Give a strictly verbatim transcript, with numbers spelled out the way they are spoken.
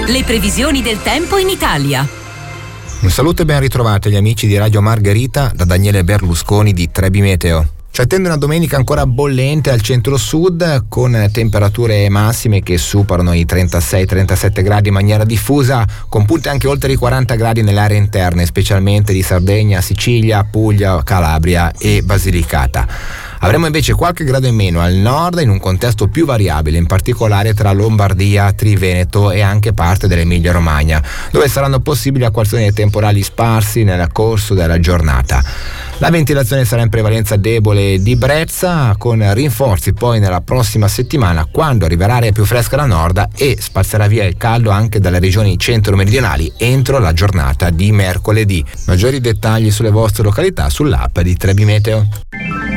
Le previsioni del tempo in Italia. Un saluto e ben ritrovati agli amici di Radio Margherita da Daniele Berlusconi di Trebi Meteo. Ci attende una domenica ancora bollente al centro-sud, con temperature massime che superano i trentasei trentasette gradi in maniera diffusa, con punte anche oltre i quaranta gradi nelle aree interne, specialmente di Sardegna, Sicilia, Puglia, Calabria e Basilicata. Avremo invece qualche grado in meno al nord, in un contesto più variabile, in particolare tra Lombardia, Triveneto e anche parte dell'Emilia-Romagna, dove saranno possibili acquazzoni e temporali sparsi nel corso della giornata. La ventilazione sarà in prevalenza debole di brezza, con rinforzi poi nella prossima settimana, quando arriverà area più fresca da nord e spazzerà via il caldo anche dalle regioni centro-meridionali entro la giornata di mercoledì. Maggiori dettagli sulle vostre località sull'app di Trebi Meteo.